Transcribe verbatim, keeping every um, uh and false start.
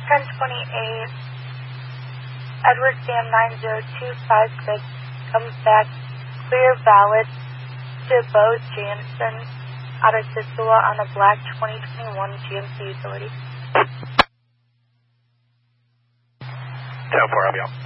ten twenty-eight, Edward Sam nine zero two five six comes back clear valid to Bo Jansen out of Sisua on a black twenty twenty-one G M C utility. ten four, I'll be out.